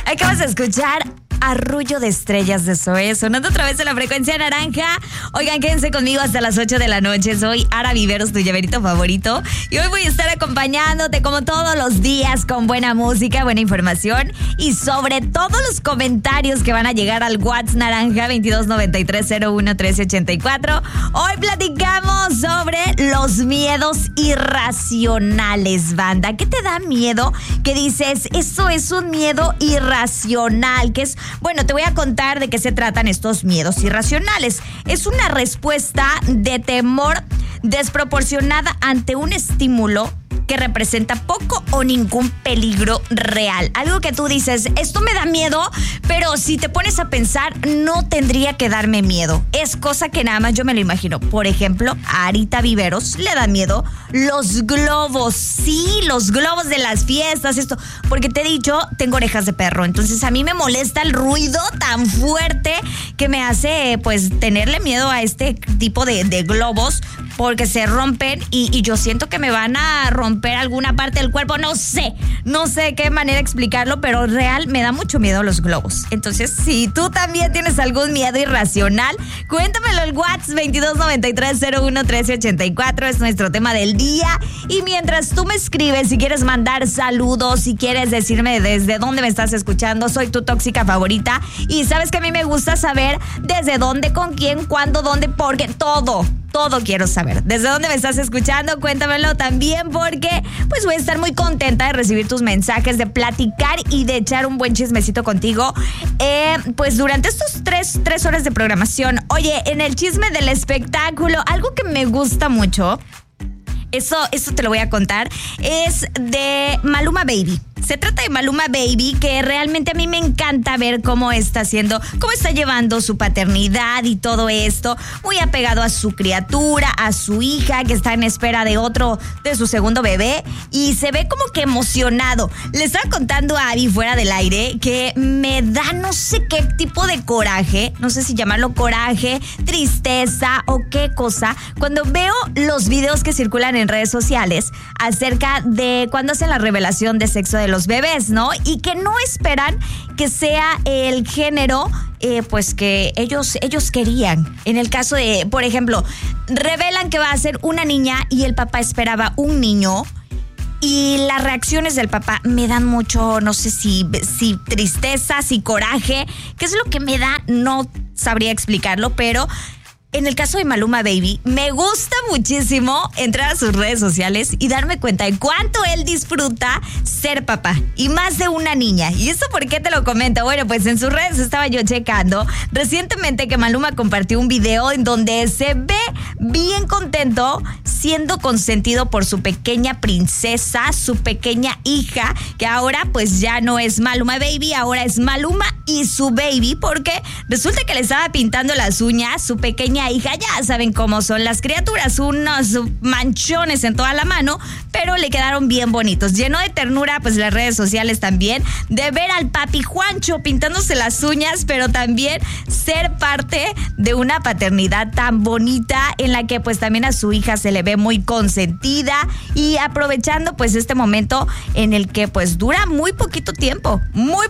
Acabas de escuchar Arrullo de Estrellas de Zoé, sonando otra vez en la frecuencia naranja. Oigan, quédense conmigo hasta las 8 de la noche. Soy Ara Viveros, tu llaverito favorito. Y hoy voy a estar acompañándote como todos los días con buena música, buena información y sobre todo los comentarios que van a llegar al WhatsApp naranja 2293011384. Hoy platicamos sobre los miedos irracionales, banda. ¿Qué te da miedo? ¿Qué dices? Eso es un miedo irracional, que es... Bueno, te voy a contar de qué se tratan estos miedos irracionales. Es una respuesta de temor desproporcionada ante un estímulo que representa poco o ningún peligro real. Algo que tú dices, esto me da miedo, pero si te pones a pensar, no tendría que darme miedo. Es cosa que nada más yo me lo imagino. Por ejemplo, a Arita Viveros le da miedo los globos. Sí, los globos de las fiestas, esto. Porque te he dicho, tengo orejas de perro. Entonces a mí me molesta el ruido tan fuerte que me hace, pues, tenerle miedo a este tipo de globos, porque se rompen y yo siento que me van a romper alguna parte del cuerpo. No sé de qué manera explicarlo, pero real me da mucho miedo los globos. Entonces, si tú también tienes algún miedo irracional, cuéntamelo al WhatsApp 2293011384, es nuestro tema del día. Y mientras tú me escribes, si quieres mandar saludos, si quieres decirme desde dónde me estás escuchando, soy tu tóxica favorita. Y sabes que a mí me gusta saber desde dónde, con quién, cuándo, dónde, porque todo quiero saber. ¿Desde dónde me estás escuchando? Cuéntamelo también, porque pues voy a estar muy contenta de recibir tus mensajes, de platicar y de echar un buen chismecito contigo. Pues durante estos tres horas de programación. Oye, en el chisme del espectáculo, algo que me gusta mucho, eso te lo voy a contar, es de Maluma Baby. Se trata de Maluma Baby, que realmente a mí me encanta ver cómo está llevando su paternidad y todo esto. Muy apegado a su criatura, a su hija, que está en espera de su segundo bebé. Y se ve como que emocionado. Le estaba contando a Abby fuera del aire que me da no sé qué tipo de coraje. No sé si llamarlo coraje, tristeza o qué cosa. Cuando veo los videos que circulan en redes sociales acerca de cuando hacen la revelación de sexo de los bebés, ¿no? Y que no esperan que sea el género pues que ellos querían. En el caso de, por ejemplo, revelan que va a ser una niña y el papá esperaba un niño. Y las reacciones del papá me dan mucho, no sé si tristeza, si coraje. ¿Qué es lo que me da? No sabría explicarlo, pero... En el caso de Maluma Baby, me gusta muchísimo entrar a sus redes sociales y darme cuenta de cuánto él disfruta ser papá, y más de una niña. ¿Y esto por qué te lo comento? Bueno, pues en sus redes estaba yo checando recientemente que Maluma compartió un video en donde se ve bien contento siendo consentido por su pequeña princesa, su pequeña hija, que ahora pues ya no es Maluma Baby, ahora es Maluma y su baby, porque resulta que le estaba pintando las uñas su pequeña hija. Ya saben cómo son las criaturas, unos manchones en toda la mano, pero le quedaron bien bonitos. Llenó de ternura pues las redes sociales también, de ver al papi Juancho pintándose las uñas, pero también ser parte de una paternidad tan bonita en la que pues también a su hija se le ve muy consentida, y aprovechando pues este momento en el que pues dura muy poquito tiempo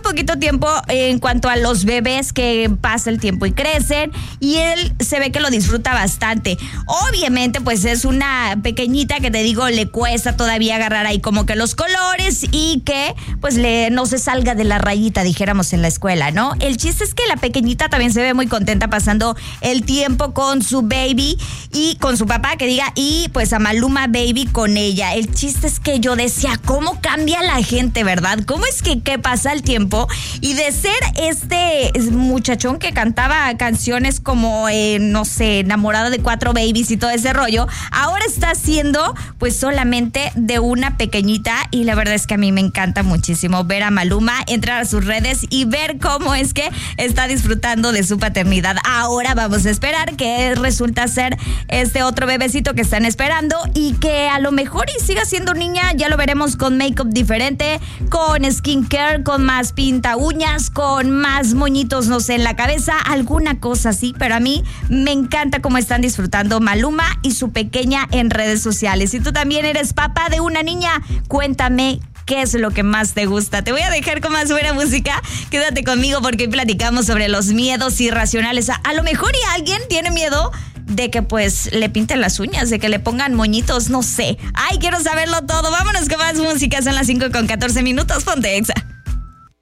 en cuanto a los bebés, que pasa el tiempo y crecen, y él se ve que lo disfruta bastante. Obviamente pues es una pequeñita que te digo, le cuesta todavía agarrar ahí como que los colores y que pues no se salga de la rayita, dijéramos en la escuela, ¿no? El chiste es que la pequeñita también se ve muy contenta pasando el tiempo con su baby y con su papá, que diga, y pues a Maluma Baby con ella. El chiste es que yo decía, ¿cómo cambia la gente, verdad? ¿Cómo es que pasa el tiempo? Y de ser este muchachón que cantaba canciones como, no sé, enamorado de 4 babies y todo ese rollo, ahora está siendo pues solamente de una pequeñita, y la verdad es que a mí me encanta muchísimo ver a Maluma, entrar a sus redes y ver cómo es que está disfrutando de su paternidad. Ahora vamos a esperar que resulta ser este otro bebecito que están esperando, y que a lo mejor y siga siendo niña, ya lo veremos con make-up diferente, con skincare, con más pinta uñas, con más moñitos, no sé, en la cabeza, alguna cosa así, pero a mí me encanta cómo están disfrutando Maluma y su pequeña en redes sociales. Si tú también eres papá de una niña, cuéntame qué es lo que más te gusta. Te voy a dejar con más buena música. Quédate conmigo porque hoy platicamos sobre los miedos irracionales. A lo mejor y alguien tiene miedo de que pues le pinten las uñas, de que le pongan moñitos, no sé. Ay, quiero saberlo todo. Vámonos con más música. Son las 5:14. Ponte Exa.